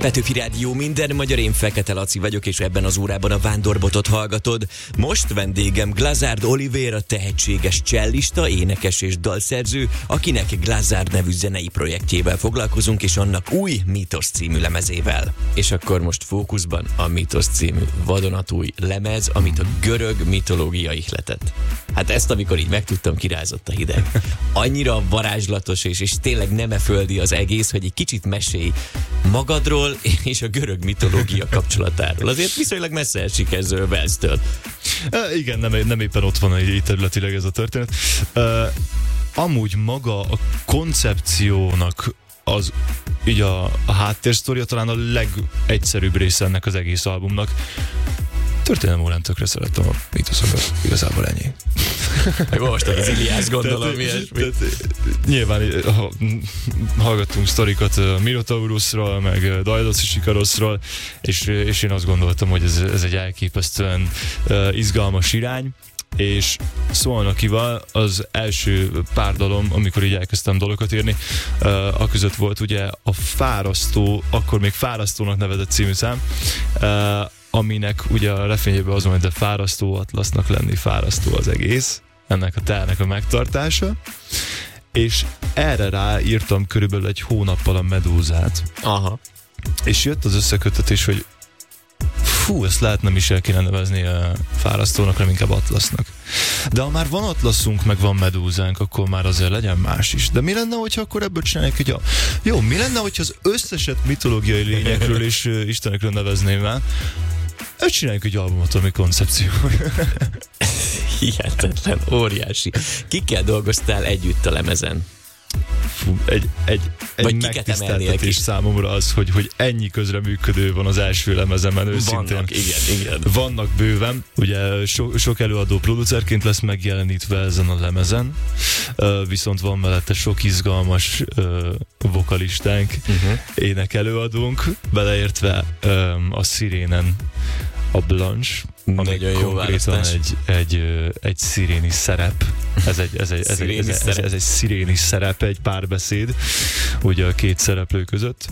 Petőfi Rádió, minden magyar, én Fekete Laci vagyok, és ebben az órában a Vándorbotot hallgatod. Most vendégem Glazard Olivér, a tehetséges csellista, énekes és dalszerző, akinek Glazard nevű zenei projektjével foglalkozunk, és annak új Mítosz című lemezével. És akkor most fókuszban a Mítosz című vadonatúj lemez, amit a görög mitológia ihletett. Hát ezt, amikor így megtudtam, kirázott a hideg. Annyira varázslatos és tényleg nemeföldi az egész, hogy egy kicsit mesélj magadról és a görög mitológia kapcsolatáról. Azért viszonylag messze esik ez Velsztől. Igen, nem éppen ott van így területileg ez a történet. Amúgy maga a koncepciónak az így a háttérsztoria talán a legegyszerűbb része ennek az egész albumnak. Történelem órán tökre szerettem a mítoszokat, igazából ennyi. Megolvastad az Iliász, gondolom, nyilván hallgattunk sztorikat Minotaurusról, meg Daidasz és Ikaroszról, és én azt gondoltam, hogy ez egy elképesztően izgalmas irány, és Szolnokival az első pár dalom, amikor így elkezdtem dalokat írni, aközött volt ugye a Fárasztó, akkor még Fárasztónak nevezett című szám, aminek ugye a refrényében az van, hogy de fárasztó atlasznak lenni, fárasztó az egész, ennek a ternek a megtartása, és erre ráírtam körülbelül egy hónappal a Medúzát. Aha. És jött az összekötetés, hogy fú, ezt lehet nem is el kéne nevezni a fárasztónak, hanem inkább atlasznak. De ha már van atlaszunk, meg van medúzánk, akkor már azért legyen más is. De mi lenne, hogyha akkor ebből csinálják egy jó, mi lenne, hogyha az összeset mitológiai lényekről és istenekről nevezném el? Csináljuk egy albumot, ami koncepció. Hihetetlen, óriási. Kikkel dolgoztál együtt a lemezen? Fú, egy megtiszteltetés számomra az, hogy ennyi közreműködő van az első lemezemen, őszintén. Vannak, igen. Vannak bőven. Ugye sok előadó producerként lesz megjelenítve ezen a lemezen, viszont van mellette sok izgalmas vokalistánk, énekelőadónk, beleértve a Szirénen a Blanche, ami konkrétan egy sziréni szerep. Ez egy sziréni szerep, egy párbeszéd, ugye a két szereplő között.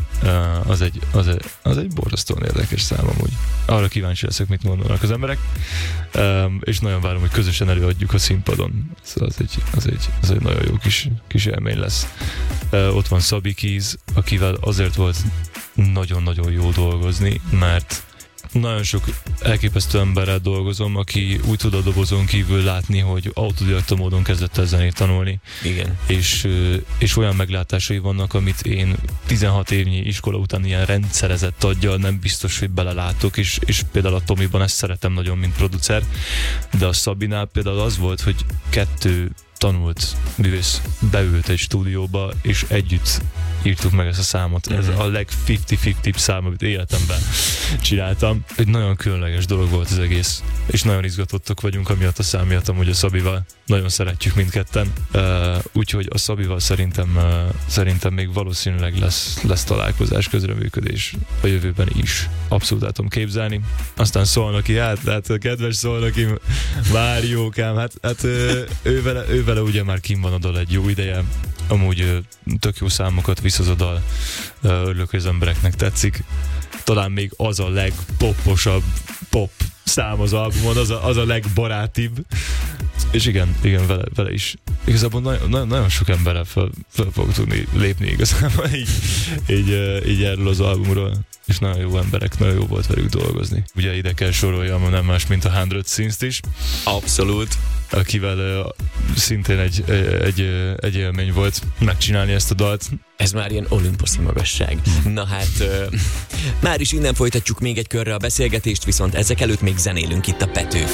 Az egy borzasztóan érdekes szám amúgy. Arra kíváncsi leszek, mit mondanak az emberek, és nagyon várom, hogy közösen előadjuk a színpadon. Szóval az egy nagyon jó kis élmény lesz. Ott van Szabi Keys, akivel azért volt nagyon-nagyon jó dolgozni, mert nagyon sok elképesztő emberrel dolgozom, aki úgy tud a dobozon kívül látni, hogy autodidakta módon kezdett el zenét tanulni. Igen. És olyan meglátásai vannak, amit én 16 évnyi iskola után ilyen rendszerezett aggyal nem biztos, hogy belelátok, és például a Tomiban ezt szeretem nagyon, mint producer, de a Szabinál például az volt, hogy 2 tanult művész beült egy stúdióba, és együtt írtuk meg ezt a számot. Ez a leg-50-50 szám, amit életemben csináltam. Egy nagyon különleges dolog volt az egész, és nagyon izgatottak vagyunk amiatt a szám miatt, amúgy a Szabival. Nagyon szeretjük mindketten. Úgyhogy a Szabival szerintem még valószínűleg lesz találkozás, közreműködés a jövőben is. Abszolút el tudom képzelni. Aztán Szolnoki, hát a kedves Szolnoki, Máriókám, hát ő vele ugye már kim van a dal egy jó ideje. Amúgy tök jó számokat visz az a dal. Örülök, hogy az embereknek tetszik. Talán még az a legpoposabb pop szám az albumon, az a legbarátibb. És igen, vele is. Igazából nagyon sok emberrel fel fog tudni lépni igazából így erről az albumról. És nagyon jó emberek, nagyon jó volt velük dolgozni. Ugye ide kell soroljam nem más, mint a 100 Scenes-t is. Abszolút. Akivel szintén egy élmény volt megcsinálni ezt a dalt. Ez már ilyen olimposzi magasság. Na hát, már is innen folytatjuk még egy körre a beszélgetést, viszont ezek előtt még zenélünk itt a Petőfi